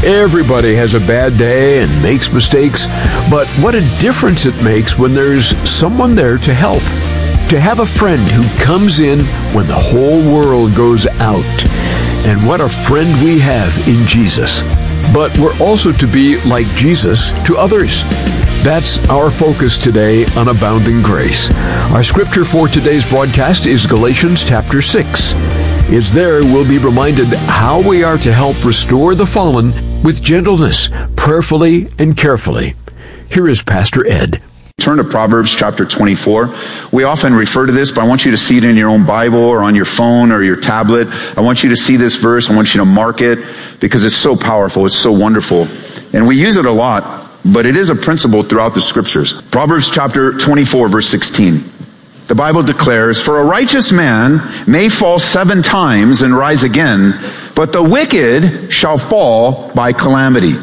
Everybody has a bad day and makes mistakes, but what a difference it makes when there's someone there to help. To have a friend who comes in when the whole world goes out. And what a friend we have in Jesus. But we're also to be like Jesus to others. That's our focus today on Abounding Grace. Our scripture for today's broadcast is Galatians chapter 6. It's there we'll be reminded how we are to help restore the fallen with gentleness, prayerfully and carefully. Here is Pastor Ed. Turn to Proverbs chapter 24. We often refer to this, but I want you to see it in your own Bible or on your phone or your tablet. I want you to see this verse. I want you to mark it because it's so powerful. It's so wonderful. And we use it a lot, but it is a principle throughout the scriptures. Proverbs chapter 24, verse 16. The Bible declares, "For a righteous man may fall 7 times and rise again, but the wicked shall fall by calamity."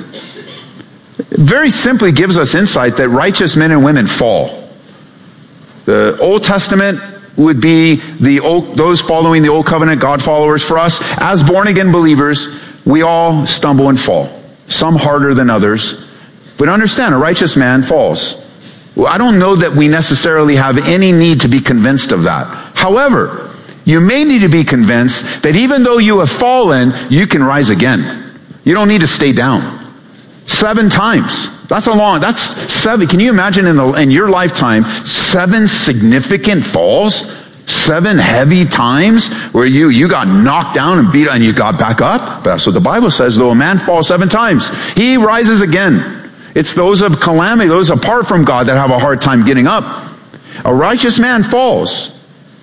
Very simply gives us insight that righteous men and women fall. The Old Testament would be those following the Old Covenant, God followers. For us, as born-again believers, we all stumble and fall. Some harder than others. But understand, a righteous man falls. Well, I don't know that we necessarily have any need to be convinced of that. However, you may need to be convinced that even though you have fallen, you can rise again. You don't need to stay down. 7 times. That's 7. Can you imagine in your lifetime, 7 significant falls? 7 heavy times where you got knocked down and beat and you got back up? That's what the Bible says. Though a man falls 7 times, he rises again. It's those of calamity, those apart from God, that have a hard time getting up. A righteous man falls.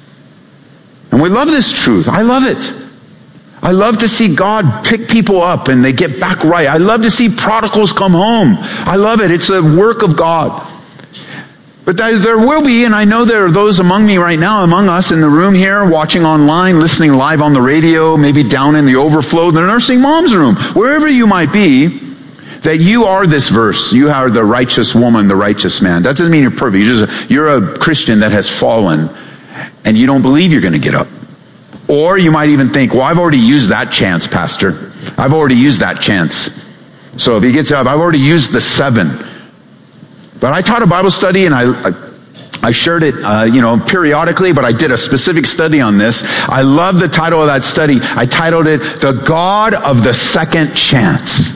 And we love this truth. I love it. I love to see God pick people up and they get back right. I love to see prodigals come home. I love it. It's a work of God. But there will be, and I know there are those among me right now, among us in the room here, watching online, listening live on the radio, maybe down in the overflow, the nursing mom's room, wherever you might be, that you are this verse. You are the righteous woman, the righteous man. That doesn't mean you're perfect. You're a Christian that has fallen, and you don't believe you're going to get up. Or you might even think, well, I've already used that chance, Pastor. I've already used that chance. So if he gets up, I've already used the 7. But I taught a Bible study, and I shared it, periodically, but I did a specific study on this. I love the title of that study. I titled it, "The God of the Second Chance."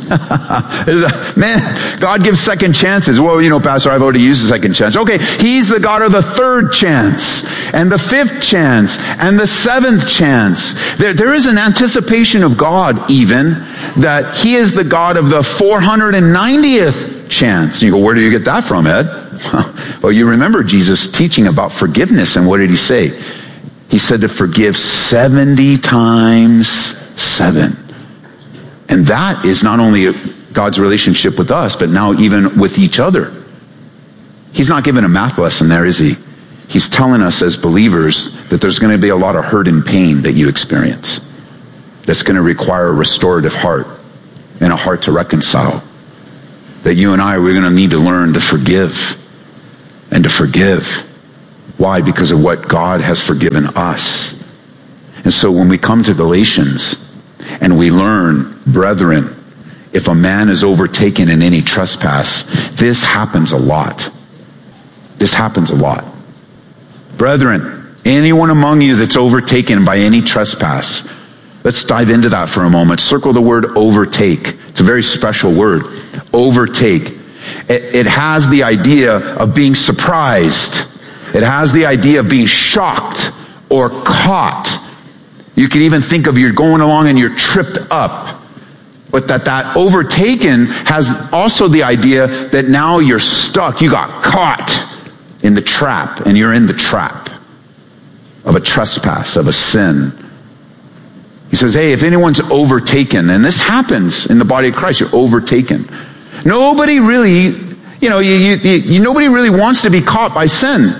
Man, God gives second chances. Well, Pastor, I've already used the second chance. Okay, He's the God of the 3rd chance, and the 5th chance, and the 7th chance. There is an anticipation of God, even, that He is the God of the 490th chance. You go, where do you get that from, Ed? Well, you remember Jesus teaching about forgiveness, and what did He say? He said to forgive 70 times 7. And that is not only God's relationship with us, but now even with each other. He's not giving a math lesson there, is He? He's telling us as believers that there's going to be a lot of hurt and pain that you experience. That's going to require a restorative heart and a heart to reconcile. That you and we're going to need to learn to forgive. And to forgive. Why? Because of what God has forgiven us. And so when we come to Galatians and we learn, brethren, if a man is overtaken in any trespass, this happens a lot. This happens a lot. Brethren, anyone among you that's overtaken by any trespass, let's dive into that for a moment. Circle the word overtake. It's a very special word. Overtake. It has the idea of being surprised. It has the idea of being shocked or caught. You can even think of you're going along and you're tripped up. But that overtaken has also the idea that now you're stuck. You got caught in the trap, and you're in the trap of a trespass, of a sin. He says, hey, if anyone's overtaken, and this happens in the body of Christ, you're overtaken. Nobody really, nobody really wants to be caught by sin.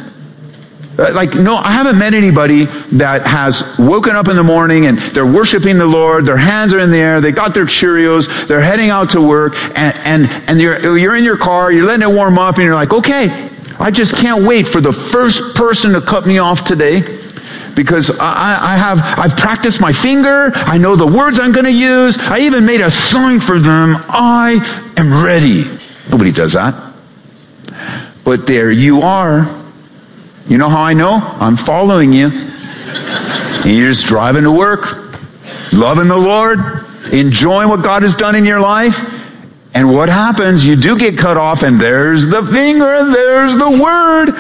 I haven't met anybody that has woken up in the morning and they're worshiping the Lord, their hands are in the air, they got their Cheerios, they're heading out to work, and you're in your car, you're letting it warm up, and you're like, okay, I just can't wait for the first person to cut me off today, because I've practiced my finger. I know the words I'm going to use. I even made a sign for them. I am ready. Nobody does that. But there you are. You know how I know? I'm following you. And you're just driving to work, loving the Lord, enjoying what God has done in your life. And what happens? You do get cut off, and there's the finger, and there's the word.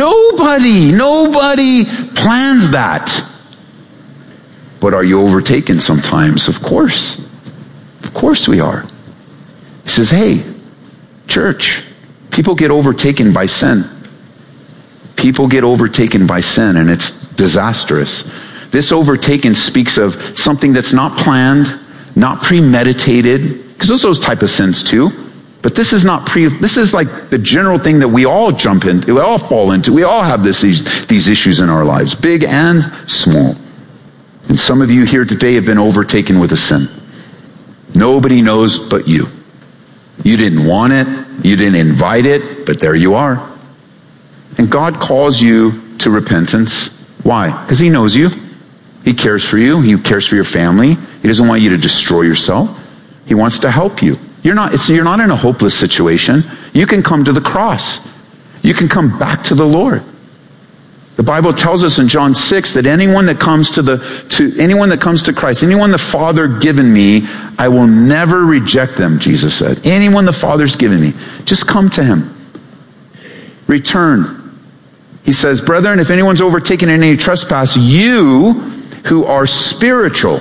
Nobody plans that. But are you overtaken sometimes? Of course. Of course we are. He says, hey, church, people get overtaken by sin. People get overtaken by sin, and it's disastrous. This overtaken speaks of something that's not planned, not premeditated, because those type of sins too. But this is not this is like the general thing that we all jump into, we all fall into. We all have these issues in our lives, big and small. And some of you here today have been overtaken with a sin. Nobody knows but you. You didn't want it, you didn't invite it, but there you are. And God calls you to repentance. Why? Because He knows you. He cares for you. He cares for your family. He doesn't want you to destroy yourself. He wants to help you. You're not in a hopeless situation. You can come to the cross. You can come back to the Lord. The Bible tells us in John 6 that anyone that comes to Christ, anyone the Father given me, I will never reject them, Jesus said. Anyone the Father's given me, just come to Him. Return. He says, brethren, if anyone's overtaken in any trespass, you who are spiritual.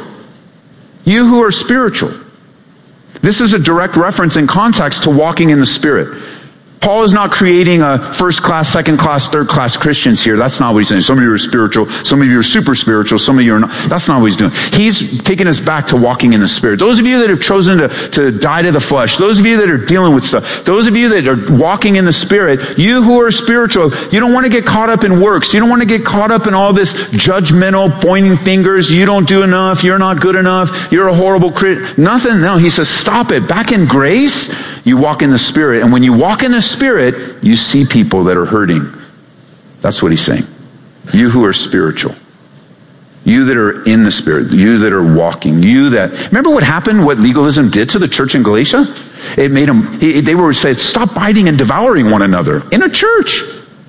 This is a direct reference in context to walking in the Spirit. Paul is not creating a first class, second class, third class Christians here. That's not what he's saying. Some of you are spiritual, some of you are super spiritual, some of you are not. That's not what he's doing. He's taking us back to walking in the Spirit. Those of you that have chosen to die to the flesh, those of you that are dealing with stuff, those of you that are walking in the Spirit, you who are spiritual, you don't want to get caught up in works. You don't want to get caught up in all this judgmental pointing fingers. You don't do enough. You're not good enough. You're a horrible critic. Nothing. No, he says, stop it. Back in grace, you walk in the Spirit. And when you walk in the Spirit, you see people that are hurting. That's what he's saying. You who are spiritual. You that are in the Spirit. You that are walking. Remember what happened, what legalism did to the church in Galatia? It made them, they were saying, stop biting and devouring one another in a church.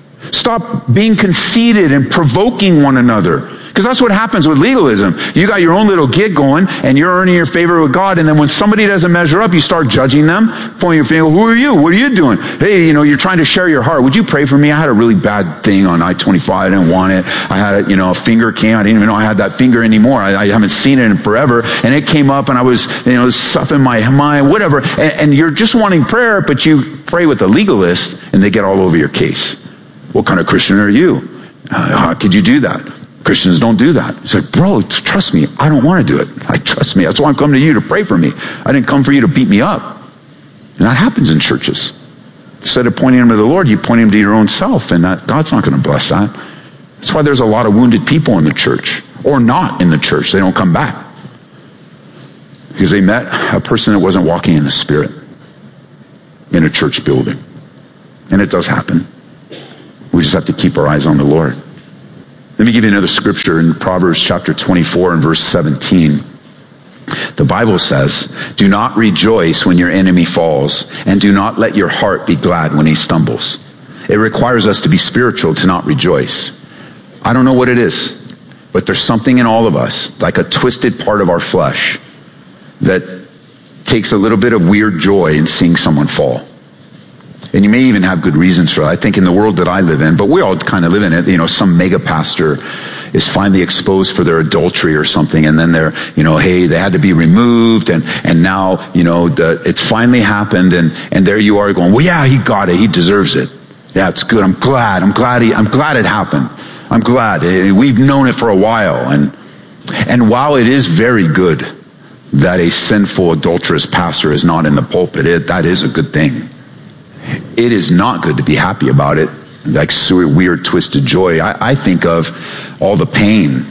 Stop being conceited and provoking one another. Because that's what happens with legalism. You got your own little gig going, and you're earning your favor with God, and then when somebody doesn't measure up, you start judging them, pointing your finger, who are you? What are you doing? Hey, you're trying to share your heart. Would you pray for me? I had a really bad thing on I-25. I didn't want it. I had a finger came. I didn't even know I had that finger anymore. I haven't seen it in forever. And it came up, and I was, stuff in my mind, whatever. And you're just wanting prayer, but you pray with a legalist, and they get all over your case. What kind of Christian are you? How could you do that? Christians don't do that. He's like, bro, trust me. I don't want to do it. Trust me. That's why I'm coming to you to pray for me. I didn't come for you to beat me up. And that happens in churches. Instead of pointing them to the Lord, you point them to your own self, and that God's not going to bless that. That's why there's a lot of wounded people in the church, or not in the church. They don't come back. Because they met a person that wasn't walking in the Spirit in a church building. And it does happen. We just have to keep our eyes on the Lord. Let me give you another scripture in Proverbs chapter 24 and verse 17. The Bible says, do not rejoice when your enemy falls, and do not let your heart be glad when he stumbles. It requires us to be spiritual to not rejoice. I don't know what it is, but there's something in all of us, like a twisted part of our flesh, that takes a little bit of weird joy in seeing someone fall. And you may even have good reasons for that. I think in the world that I live in, but we all kind of live in it, some mega pastor is finally exposed for their adultery or something, and then they're, hey, they had to be removed, and now, it's finally happened, and there you are going, well, yeah, he got it, he deserves it. Yeah, it's good. I'm glad it happened. I'm glad. We've known it for a while, and while it is very good that a sinful, adulterous pastor is not in the pulpit, that is a good thing. It is not good to be happy about it, like weird, twisted joy. I think of all the pain.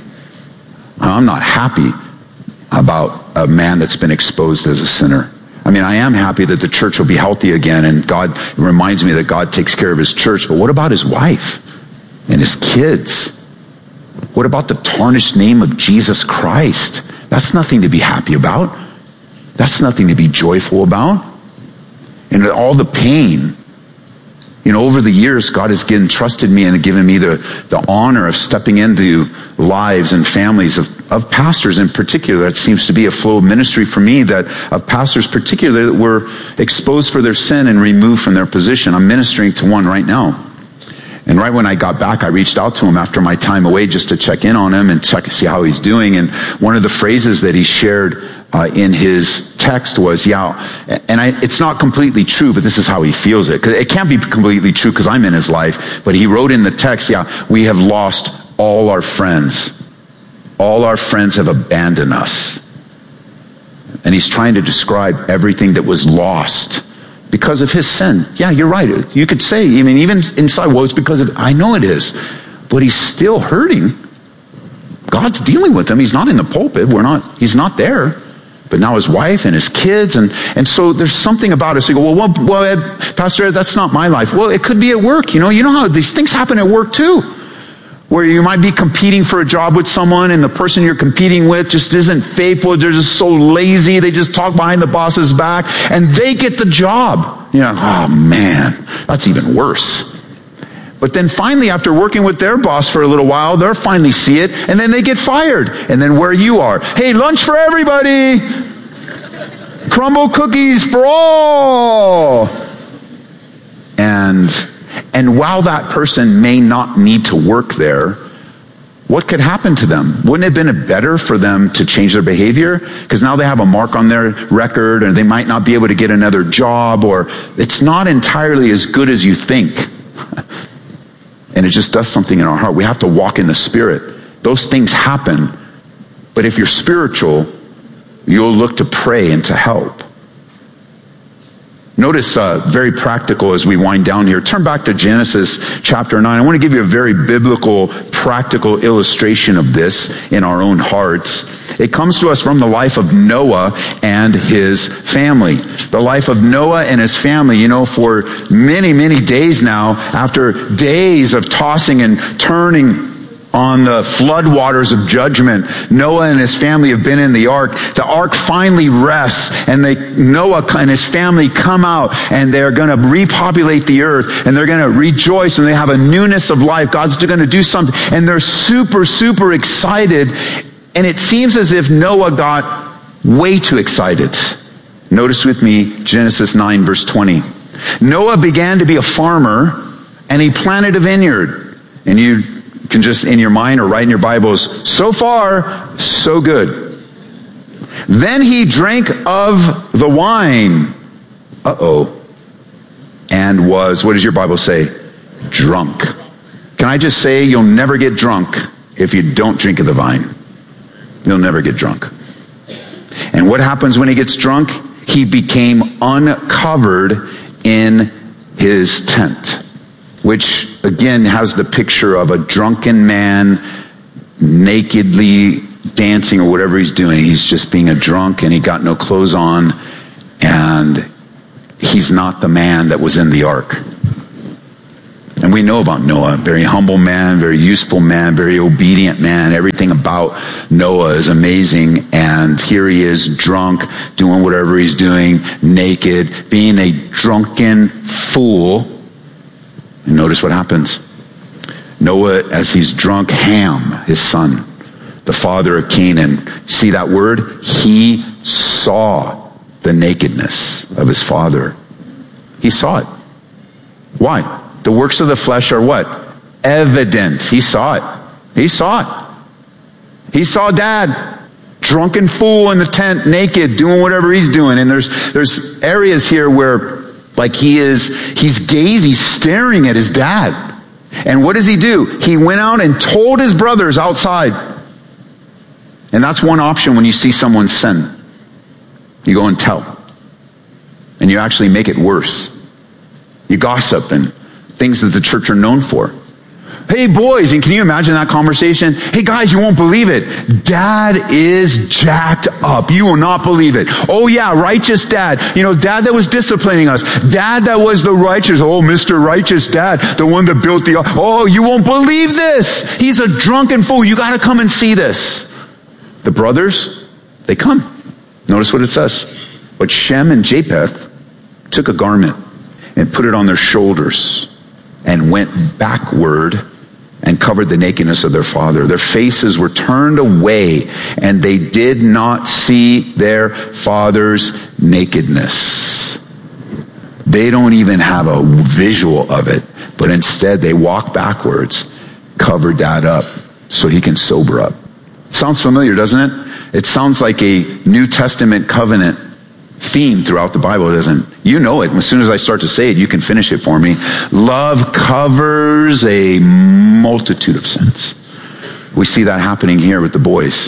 I'm not happy about a man that's been exposed as a sinner. I mean, I am happy that the church will be healthy again, and God reminds me that God takes care of his church. But what about his wife and his kids? What about the tarnished name of Jesus Christ? That's nothing to be happy about. That's nothing to be joyful about. And all the pain, over the years, God has entrusted me and given me the honor of stepping into lives and families of pastors in particular. That seems to be a flow of ministry for me, that of pastors particularly that were exposed for their sin and removed from their position. I'm ministering to one right now. And right when I got back, I reached out to him after my time away just to check in on him and see how he's doing. And one of the phrases that he shared in his text was, it's not completely true, but this is how he feels it. 'Cause it can't be completely true because I'm in his life. But he wrote in the text, we have lost all our friends. All our friends have abandoned us. And he's trying to describe everything that was lost because of his sin. Yeah, you're right. You could say, even inside, it's because of, I know it is. But he's still hurting. God's dealing with him. He's not in the pulpit. He's not there. But now his wife and his kids, and so there's something about us. You go, well, Ed, Pastor Ed, that's not my life. Well, it could be at work. You know how these things happen at work too. Where you might be competing for a job with someone and the person you're competing with just isn't faithful. They're just so lazy. They just talk behind the boss's back and they get the job. Oh man, that's even worse. But then finally, after working with their boss for a little while, they'll finally see it and then they get fired. And then where you are, hey, lunch for everybody. Crumble cookies for all. And while that person may not need to work there, what could happen to them? Wouldn't it have been better for them to change their behavior? Because now they have a mark on their record, or they might not be able to get another job, or it's not entirely as good as you think. And it just does something in our heart. We have to walk in the Spirit. Those things happen. But if you're spiritual, you'll look to pray and to help. Notice, very practical as we wind down here. Turn back to Genesis chapter 9. I want to give you a very biblical, practical illustration of this in our own hearts. It comes to us from the life of Noah and his family. The life of Noah and his family, for many, many days now, after days of tossing and turning on the floodwaters of judgment, Noah and his family have been in the ark. The ark finally rests, and Noah and his family come out, and they're going to repopulate the earth, and they're going to rejoice, and they have a newness of life. God's going to do something, and they're super, super excited. And it seems as if Noah got way too excited. Notice with me Genesis 9, verse 20. Noah began to be a farmer, and he planted a vineyard. And you can just in your mind or write in your Bibles, so far, so good. Then he drank of the wine. And was, what does your Bible say? Drunk. Can I just say, you'll never get drunk if you don't drink of the vine. You'll never get drunk. And what happens when he gets drunk? He became uncovered in his tent, which again has the picture of a drunken man nakedly dancing or whatever he's doing. He's just being a drunk and he got no clothes on, and he's not the man that was in the ark. And we know about Noah, very humble man, very useful man, very obedient man. Everything about Noah is amazing. And here he is, drunk, doing whatever he's doing, naked, being a drunken fool. And notice what happens. Noah, as he's drunk, Ham, his son, the father of Canaan. See that word? He saw the nakedness of his father. He saw it. Why? The works of the flesh are what? Evident. He saw it. He saw it. He saw dad, drunken fool in the tent, naked, doing whatever he's doing. And there's areas here where like he's staring at his dad. And what does he do? He went out and told his brothers outside. And that's one option when you see someone sin. You go and tell. And you actually make it worse. You gossip and things that the church are known for. Hey boys, and can you imagine that conversation? Hey guys, you won't believe it. Dad is jacked up. You will not believe it. Oh yeah, righteous dad. You know, dad that was disciplining us. Dad that was the righteous. Oh, Mr. Righteous Dad, the one that built the, oh, you won't believe this. He's a drunken fool. You gotta come and see this. The brothers, they come. Notice what it says. But Shem and Japheth took a garment and put it on their shoulders and went backward and covered the nakedness of their father. Their faces were turned away, and they did not see their father's nakedness. They don't even have a visual of it, but instead they walk backwards, cover dad up so he can sober up. Sounds familiar, doesn't it? It sounds like a New Testament covenant theme throughout the Bible, doesn't it? You know it. As soon as I start to say it, you can finish it for me. Love covers a multitude of sins. We see that happening here with the boys.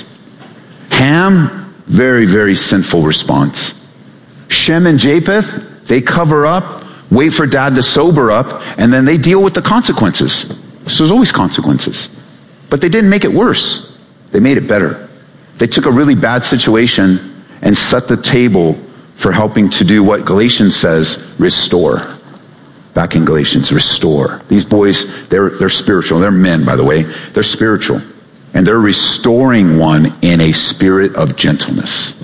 Ham, very, very sinful response. Shem and Japheth, they cover up, wait for dad to sober up, and then they deal with the consequences. So there's always consequences. But they didn't make it worse. They made it better. They took a really bad situation and set the table for helping to do what Galatians says, restore. Back in Galatians, restore. These boys, they're spiritual. They're men, by the way. They're spiritual. And they're restoring one in a spirit of gentleness.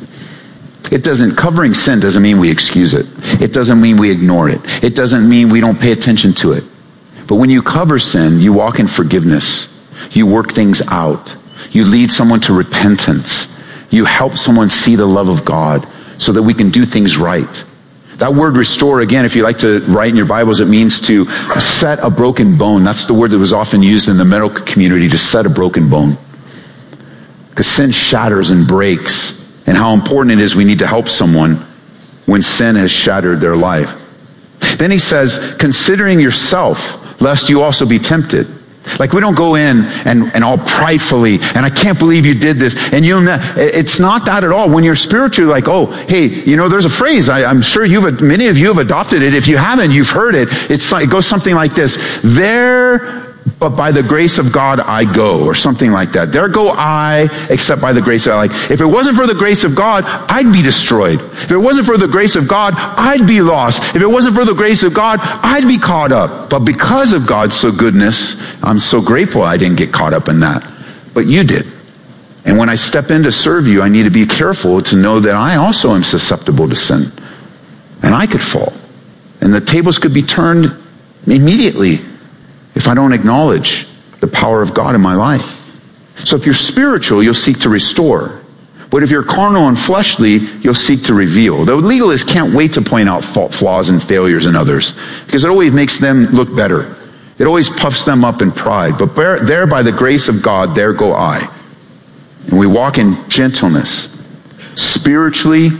Covering sin doesn't mean we excuse it. It doesn't mean we ignore it. It doesn't mean we don't pay attention to it. But when you cover sin, you walk in forgiveness. You work things out. You lead someone to repentance. You help someone see the love of God so that we can do things right. That word restore, again, if you like to write in your Bibles, it means to set a broken bone. That's the word that was often used in the medical community, to set a broken bone. Because sin shatters and breaks, and how important it is we need to help someone when sin has shattered their life. Then he says, considering yourself, lest you also be tempted. Like, we don't go in and all pridefully, and I can't believe you did this, and it's not that at all. When you're spiritual, like, oh, hey, you know, there's a phrase, I'm sure many of you have adopted it. If you haven't, you've heard it. It goes something like this: there, but by the grace of God I go, or something like that. There go I, except by the grace of God. Like, if it wasn't for the grace of God, I'd be destroyed. If it wasn't for the grace of God, I'd be lost. If it wasn't for the grace of God, I'd be caught up. But because of God's goodness, I'm so grateful I didn't get caught up in that. But you did. And when I step in to serve you, I need to be careful to know that I also am susceptible to sin. And I could fall. And the tables could be turned immediately if I don't acknowledge the power of God in my life. So if you're spiritual, you'll seek to restore. But if you're carnal and fleshly, you'll seek to reveal. The legalists can't wait to point out flaws and failures in others, because it always makes them look better. It always puffs them up in pride. But there, by the grace of God, there go I. And we walk in gentleness, spiritually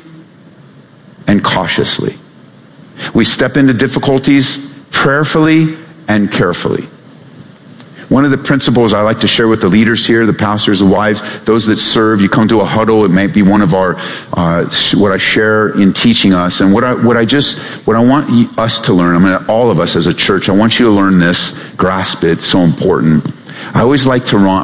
and cautiously. We step into difficulties prayerfully and carefully. One of the principles I like to share with the leaders here, the pastors, the wives, those that serve, you come to a huddle, it might be one of our, what I share in teaching us, and what I want us to learn, all of us as a church, I want you to learn this, grasp it, so important. I always want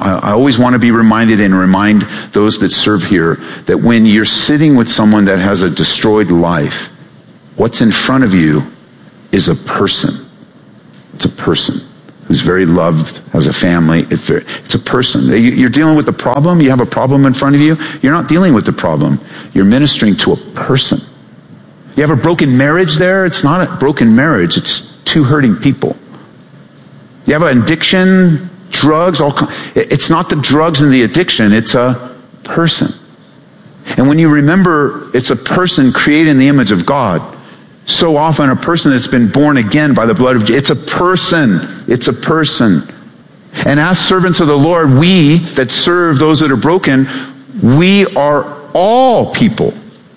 to be reminded and remind those that serve here that when you're sitting with someone that has a destroyed life, what's in front of you is a person. It's a person who's very loved, has a family. It's a person. You're dealing with a problem. You have a problem in front of you. You're not dealing with the problem. You're ministering to a person. You have a broken marriage there. It's not a broken marriage. It's two hurting people. You have an addiction, drugs. It's not the drugs and the addiction. It's a person. And when you remember it's a person created in the image of God, so often a person that's been born again by the blood of Jesus. It's a person. It's a person. And as servants of the Lord, we that serve those that are broken, we are all people.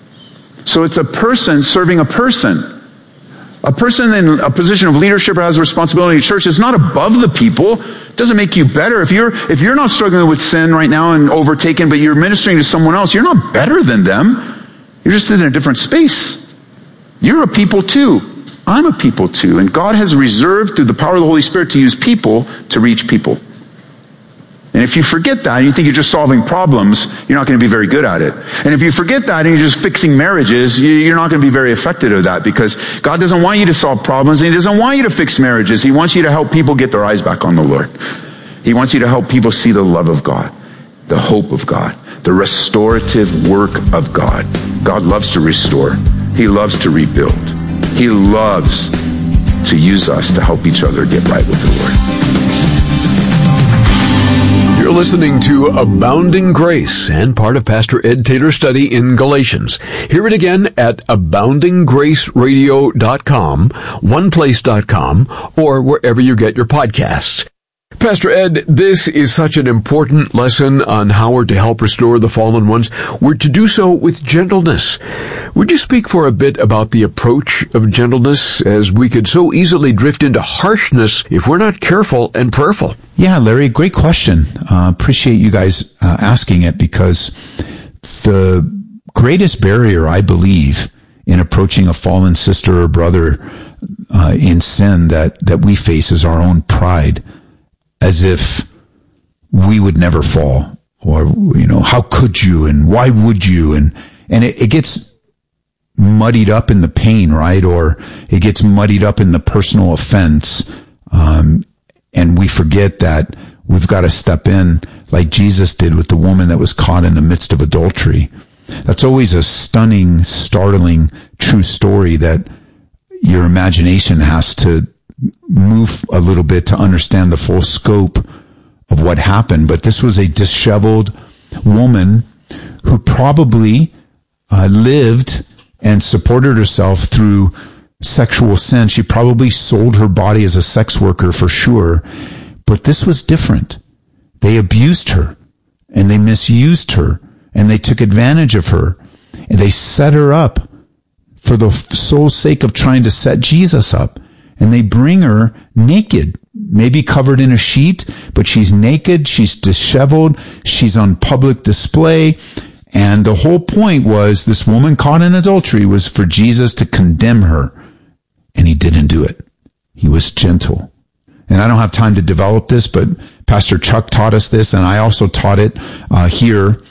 So it's a person serving a person. A person in a position of leadership or has a responsibility in church is not above the people. It doesn't make you better. If you're not struggling with sin right now and overtaken, but you're ministering to someone else, you're not better than them. You're just in a different space. You're a people too. I'm a people too. And God has reserved through the power of the Holy Spirit to use people to reach people. And if you forget that and you think you're just solving problems, you're not going to be very good at it. And if you forget that and you're just fixing marriages, you're not going to be very effective at that, because God doesn't want you to solve problems, and He doesn't want you to fix marriages. He wants you to help people get their eyes back on the Lord. He wants you to help people see the love of God, the hope of God, the restorative work of God. God loves to restore. He loves to rebuild. He loves to use us to help each other get right with the Lord. You're listening to Abounding Grace and part of Pastor Ed Taylor's study in Galatians. Hear it again at aboundinggraceradio.com, oneplace.com, or wherever you get your podcasts. Pastor Ed, this is such an important lesson on how we're to help restore the fallen ones. We're to do so with gentleness. Would you speak for a bit about the approach of gentleness, as we could so easily drift into harshness if we're not careful and prayerful? Yeah, Larry, great question. Appreciate you guys asking it, because the greatest barrier, I believe, in approaching a fallen sister or brother in sin that we face is our own pride, as if we would never fall, or, how could you, and why would you? And it gets muddied up in the pain, right? Or it gets muddied up in the personal offense. And we forget that we've got to step in like Jesus did with the woman that was caught in the midst of adultery. That's always a stunning, startling, true story that your imagination has to move a little bit to understand the full scope of what happened. But this was a disheveled woman who probably lived and supported herself through sexual sin. She probably sold her body as a sex worker for sure. But this was different. They abused her, and they misused her, and they took advantage of her, and they set her up for the sole sake of trying to set Jesus up. And they bring her naked, maybe covered in a sheet, but she's naked, she's disheveled, she's on public display. And the whole point was, this woman caught in adultery was for Jesus to condemn her. And He didn't do it. He was gentle. And I don't have time to develop this, but Pastor Chuck taught us this, and I also taught it here,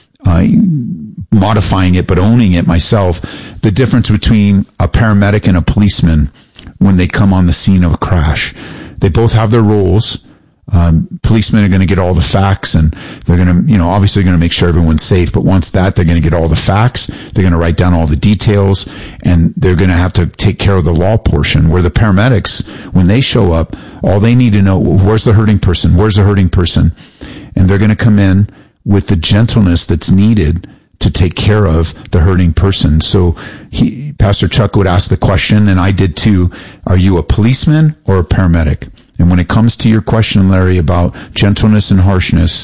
modifying it, but owning it myself. The difference between a paramedic and a policeman when they come on the scene of a crash. They both have their roles. Policemen are going to get all the facts, and they're going to, obviously going to make sure everyone's safe. But once that, they're going to get all the facts. They're going to write down all the details, and they're going to have to take care of the law portion. Where the paramedics, when they show up, all they need to know, where's the hurting person? Where's the hurting person? And they're going to come in with the gentleness that's needed to take care of the hurting person. So Pastor Chuck would ask the question, and I did too, are you a policeman or a paramedic? And when it comes to your question, Larry, about gentleness and harshness,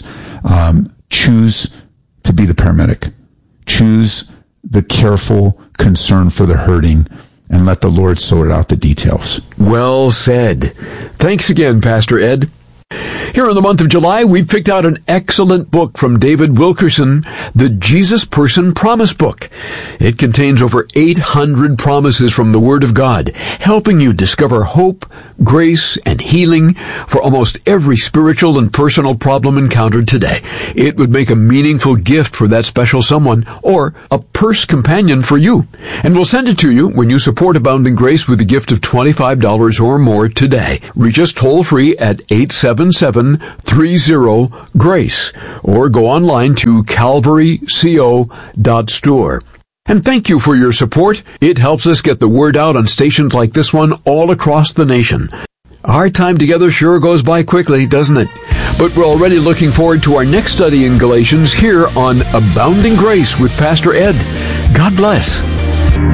choose to be the paramedic. Choose the careful concern for the hurting, and let the Lord sort out the details. Well said. Thanks again, Pastor Ed. Here in the month of July, we've picked out an excellent book from David Wilkerson, the Jesus Person Promise Book. It contains over 800 promises from the Word of God, helping you discover hope, grace, and healing for almost every spiritual and personal problem encountered today. It would make a meaningful gift for that special someone, or a purse companion for you. And we'll send it to you when you support Abounding Grace with a gift of $25 or more today. Reach us toll-free at 877-30-GRACE, or go online to calvaryco.store. And thank you for your support. It helps us get the word out on stations like this one all across the nation. Our time together sure goes by quickly, doesn't it? But we're already looking forward to our next study in Galatians here on Abounding Grace with Pastor Ed. God bless.